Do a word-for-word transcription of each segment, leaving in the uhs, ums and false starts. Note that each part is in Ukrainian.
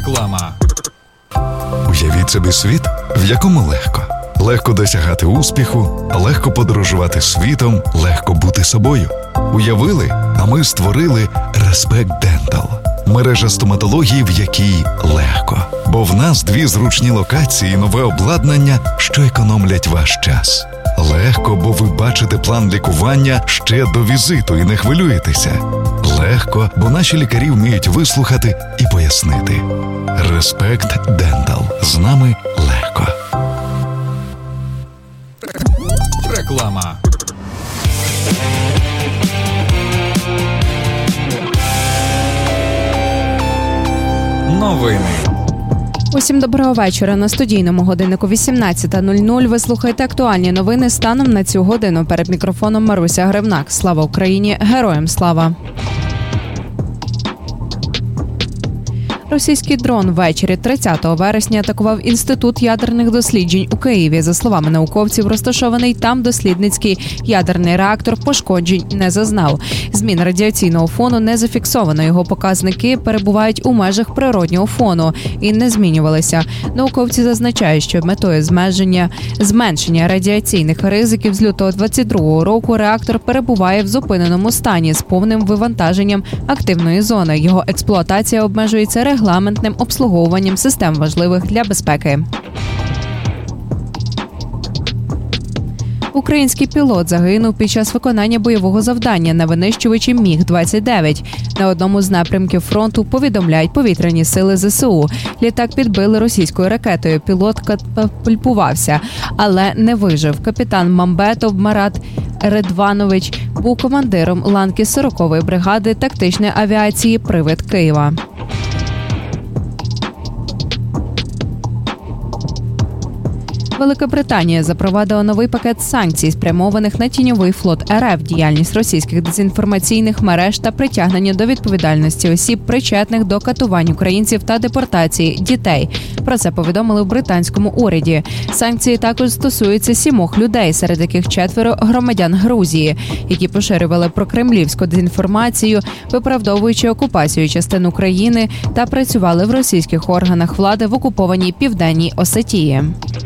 Реклама. Уявіть собі світ, в якому легко. Легко досягати успіху, легко подорожувати світом, легко бути собою. Уявили, а ми створили Respect Dental. Мережа стоматології, в якій легко. Бо в нас дві зручні локації і нове обладнання, що економлять ваш час. Легко, бо ви бачите план лікування ще до візиту і не хвилюєтеся. Легко, бо наші лікарі вміють вислухати і пояснити. Respect Dental. З нами легко. Реклама. Новини. Усім доброго вечора. На студійному годиннику вісімнадцята нуль нуль ви слухаєте актуальні новини станом на цю годину. Перед мікрофоном Маруся Гривнак. Слава Україні! Героям слава! Російський дрон ввечері тридцятого вересня атакував Інститут ядерних досліджень у Києві. За словами науковців, розташований там дослідницький ядерний реактор пошкоджень не зазнав. Змін радіаційного фону не зафіксовано. Його показники перебувають у межах природнього фону і не змінювалися. Науковці зазначають, що метою зменшення, зменшення радіаційних ризиків з лютого двадцять другого року реактор перебуває в зупиненому стані з повним вивантаженням активної зони. Його експлуатація обмежується регламентним обслуговуванням систем важливих для безпеки. Український пілот загинув під час виконання бойового завдання на винищувачі Міг двадцять дев'ять. На одному з напрямків фронту, повідомляють повітряні сили ЗСУ. Літак підбили російською ракетою. Пілот катапультувався, але не вижив. Капітан Мамбетов Марат Редванович був командиром ланки сорокової бригади тактичної авіації «Привид» Києва. Велика Британія запровадила новий пакет санкцій, спрямованих на тіньовий флот РФ, діяльність російських дезінформаційних мереж та притягнення до відповідальності осіб, причетних до катувань українців та депортації дітей. Про це повідомили в британському уряді. Санкції також стосуються сімох людей, серед яких четверо громадян Грузії, які поширювали прокремлівську дезінформацію, виправдовуючи окупацію частин України та працювали в російських органах влади в окупованій Південній Осетії.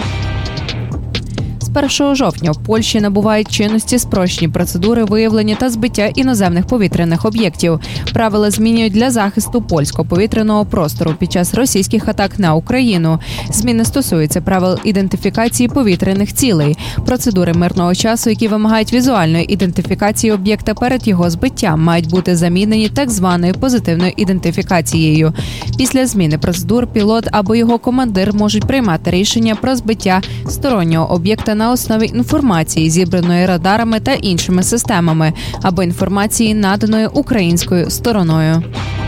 З першого жовтня в Польщі набувають чинності спрощені процедури виявлення та збиття іноземних повітряних об'єктів. Правила змінюють для захисту польського повітряного простору під час російських атак на Україну. Зміни стосуються правил ідентифікації повітряних цілей, процедури мирного часу, які вимагають візуальної ідентифікації об'єкта перед його збиттям, мають бути замінені так званою позитивною ідентифікацією. Після зміни процедур пілот або його командир можуть приймати рішення про збиття стороннього об'єкта на основі інформації, зібраної радарами та іншими системами, або інформації, наданої українською стороною.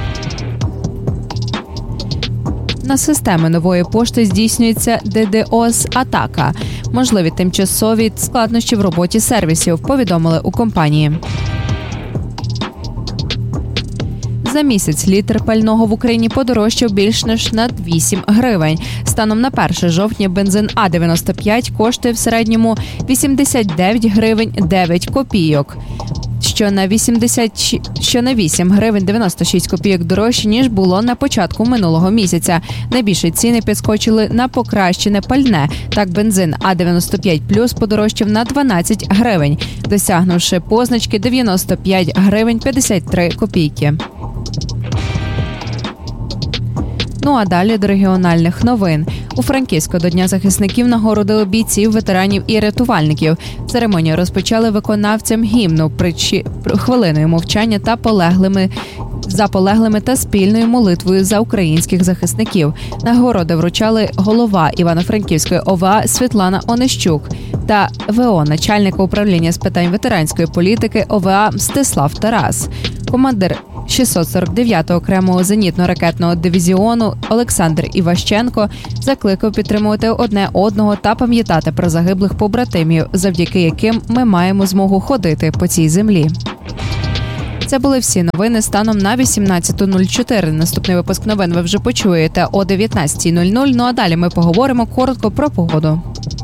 На системи нової пошти здійснюється DDoS-атака. Можливі тимчасові складнощі в роботі сервісів, повідомили у компанії. За місяць літр пального в Україні подорожчав більш ніж на вісім гривень. Станом на перше жовтня бензин А дев'яносто п'ять коштує в середньому вісімдесят дев'ять гривень дев'ять копійок, що на вісімдесят, що на вісім гривень дев'яносто шість копійок дорожче, ніж було на початку минулого місяця. Найбільші ціни підскочили на покращене пальне. Так, бензин А дев'яносто п'ять плюс подорожчав на дванадцять гривень, досягнувши позначки дев'яносто п'ять гривень п'ятдесят три копійки. Ну а далі до регіональних новин. У Франківську до Дня захисників нагородили бійців, ветеранів і рятувальників. Церемонію розпочали виконавцям гімну, причі... хвилиною мовчання та полеглими за полеглими та спільною молитвою за українських захисників. Нагороди вручали голова Івано-Франківської О В А Світлана Онищук та В О начальника управління з питань ветеранської політики О В А Мстислав Тарас. Командир шістсот сорок дев'ятого окремого зенітно-ракетного дивізіону Олександр Іващенко закликав підтримувати одне одного та пам'ятати про загиблих побратимів, завдяки яким ми маємо змогу ходити по цій землі. Це були всі новини станом на вісімнадцята нуль чотири. Наступний випуск новин ви вже почуєте о дев'ятнадцята нуль нуль. Ну а далі ми поговоримо коротко про погоду.